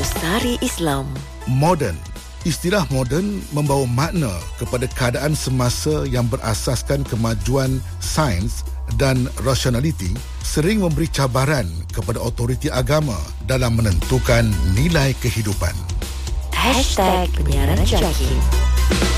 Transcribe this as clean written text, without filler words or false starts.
Sari Islam. Moden. Istilah moden membawa makna kepada keadaan semasa yang berasaskan kemajuan sains dan rasionaliti, sering memberi cabaran kepada autoriti agama dalam menentukan nilai kehidupan. #penyiaran Jahil.